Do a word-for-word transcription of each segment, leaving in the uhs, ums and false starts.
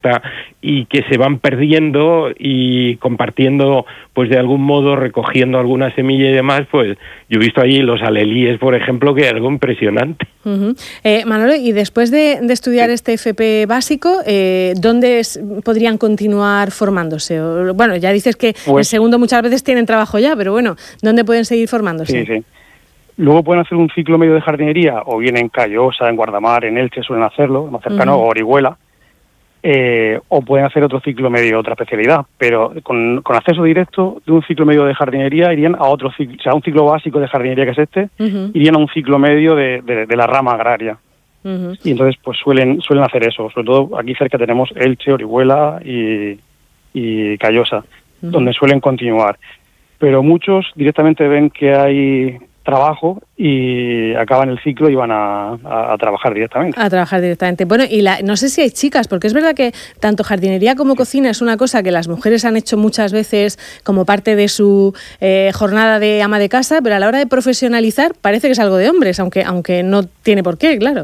y que se van perdiendo y compartiendo, pues de algún modo recogiendo alguna semilla y demás, pues yo he visto allí los alelíes, por ejemplo, que es algo impresionante. Uh-huh. Eh, Manolo, y después de, de estudiar sí. este F P básico, eh, ¿dónde es, podrían continuar formándose? O, bueno, ya dices que pues, en segundo muchas veces tienen trabajo ya, pero bueno, ¿dónde pueden seguir formándose? Sí, sí. Luego pueden hacer un ciclo medio de jardinería, o bien en Callosa, en Guardamar, en Elche suelen hacerlo, más cercano, uh-huh. o Orihuela. Eh, o pueden hacer otro ciclo medio, otra especialidad, pero con, con acceso directo de un ciclo medio de jardinería irían a otro ciclo, o sea, un ciclo básico de jardinería que es este, uh-huh. irían a un ciclo medio de, de, de la rama agraria. Uh-huh. Y entonces pues suelen suelen hacer eso, sobre todo aquí cerca tenemos Elche, Orihuela y, y Callosa, uh-huh. donde suelen continuar. Pero muchos directamente ven que hay trabajo y acaban el ciclo y van a, a, a trabajar directamente. A trabajar directamente. Bueno, y la, no sé si hay chicas, porque es verdad que tanto jardinería como cocina es una cosa que las mujeres han hecho muchas veces como parte de su eh, jornada de ama de casa, pero a la hora de profesionalizar parece que es algo de hombres, aunque, aunque no tiene por qué, claro.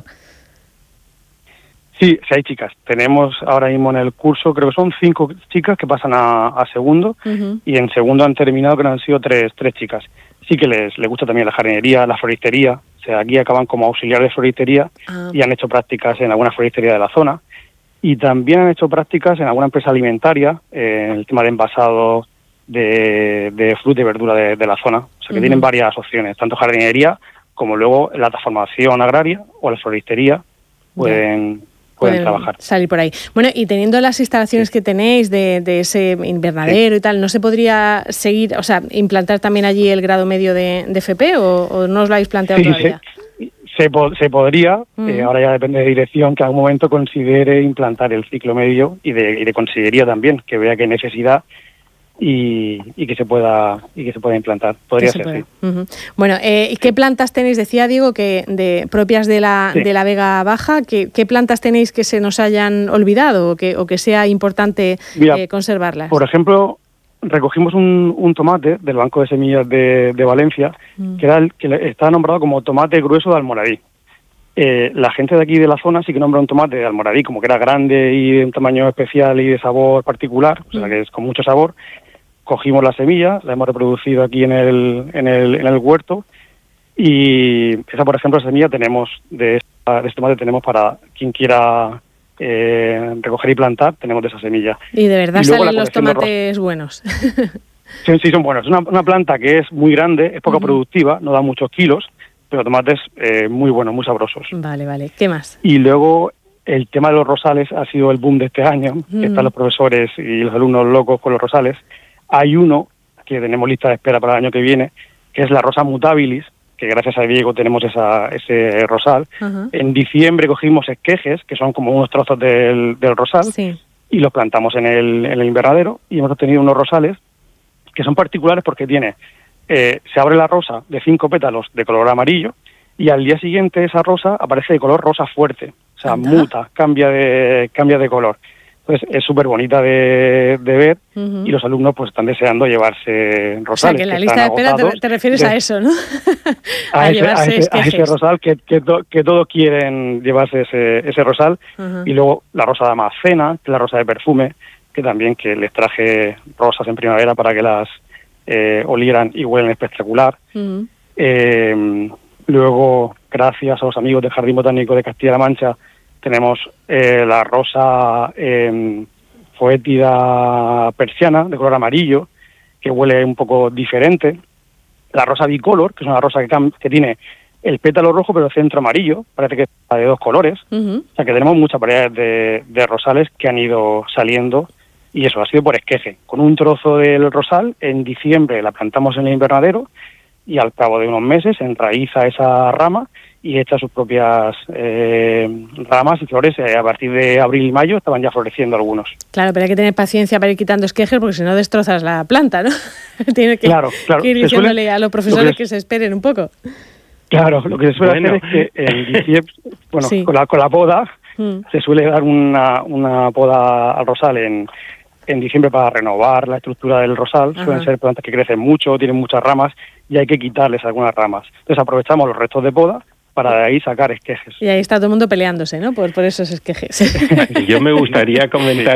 Sí, sí hay chicas. Tenemos ahora mismo en el curso, creo que son cinco chicas que pasan a, a segundo, uh-huh. y en segundo han terminado, que han sido tres, tres chicas. Sí que les, les gusta también la jardinería, la floristería, o sea, aquí acaban como auxiliares de floristería ah. y han hecho prácticas en alguna floristería de la zona, y también han hecho prácticas en alguna empresa alimentaria, eh, en el tema de envasado de, de fruta y verdura de, de la zona, o sea que uh-huh. tienen varias opciones, tanto jardinería como luego la transformación agraria o la floristería pueden... Yeah. Pueden, pueden trabajar. Salir por ahí. Bueno, y teniendo las instalaciones sí. que tenéis de, de ese invernadero sí. y tal, ¿no se podría seguir, o sea, implantar también allí el grado medio de, de F P o, o no os lo habéis planteado sí, todavía? Se, se, po- se podría, uh-huh. eh, ahora ya depende de dirección, que a algún momento considere implantar el ciclo medio y de, y de consellería también, que vea que hay necesidad y, y que se pueda y que se pueda implantar. Podría ser, sí. Uh-huh. Bueno, eh, ¿qué plantas tenéis? Decía Diego que de propias de la sí. de la Vega Baja, ¿qué, qué plantas tenéis que se nos hayan olvidado o que, o que sea importante Mira, eh, conservarlas? Por ejemplo, recogimos un, un tomate del Banco de Semillas de, de Valencia, uh-huh. que era el que está nombrado como tomate grueso de Almoradí. Eh, la gente de aquí de la zona sí que nombra un tomate de Almoradí como que era grande y de un tamaño especial y de sabor particular, uh-huh. o sea que es con mucho sabor. Cogimos la semilla, la hemos reproducido aquí en el, en el, en el huerto y esa, por ejemplo, semilla tenemos, de, esta, de este tomate tenemos para quien quiera eh, recoger y plantar, tenemos de esa semilla. Y de verdad y salen los tomates ros- buenos. Sí, sí, son buenos. Es una, una planta que es muy grande, es poco uh-huh. productiva, no da muchos kilos, pero tomates eh, muy buenos, muy sabrosos. Vale, vale. ¿Qué más? Y luego el tema de los rosales ha sido el boom de este año, uh-huh. que están los profesores y los alumnos locos con los rosales. Hay uno que tenemos lista de espera para el año que viene, que es la rosa mutabilis, que gracias a Diego tenemos esa, ese rosal. Uh-huh. En diciembre cogimos esquejes, que son como unos trozos del, del rosal, sí. y los plantamos en el, en el invernadero, y hemos obtenido unos rosales que son particulares porque tiene, eh, se abre la rosa de cinco pétalos de color amarillo, y al día siguiente esa rosa aparece de color rosa fuerte, o sea, ¿Anda? muta, cambia de, cambia de color. Entonces es súper bonita de, de ver uh-huh. y los alumnos pues están deseando llevarse rosales. O sea, que en la que lista de espera te, te refieres de, a eso, ¿no? a, a, ese, a, ese, a ese rosal que, que, to, que todos quieren llevarse ese, ese rosal. Uh-huh. Y luego la rosa de Amacena, que es la rosa de perfume, que también que les traje rosas en primavera para que las eh, olieran y huelen espectacular. Uh-huh. Eh, luego, gracias a los amigos del Jardín Botánico de Castilla-La Mancha, tenemos eh, la rosa eh, foétida persiana, de color amarillo, que huele un poco diferente. La rosa bicolor, que es una rosa que, cam- que tiene el pétalo rojo pero el centro amarillo, parece que es de dos colores. Uh-huh. O sea que tenemos muchas variedades de, de rosales que han ido saliendo, y eso ha sido por esqueje. Con un trozo del rosal, en diciembre la plantamos en el invernadero, y al cabo de unos meses enraiza esa rama y echa sus propias eh, ramas y flores. Eh, a partir de abril y mayo estaban ya floreciendo algunos. Claro, pero hay que tener paciencia para ir quitando esquejes porque si no destrozas la planta, ¿no? Tienes que, claro, claro. que ir diciéndole suele, a los profesores lo que, es, que se esperen un poco. Claro, lo que se suele bueno. hacer es que en diciembre, bueno, sí. con, la, con la poda, mm. se suele dar una, una poda al rosal en, en diciembre para renovar la estructura del rosal. Ajá. Suelen ser plantas que crecen mucho, tienen muchas ramas y hay que quitarles algunas ramas. Entonces aprovechamos los restos de poda para de ahí sacar esquejes. Y ahí está todo el mundo peleándose, ¿no? Por, por esos esquejes. Yo me gustaría comentar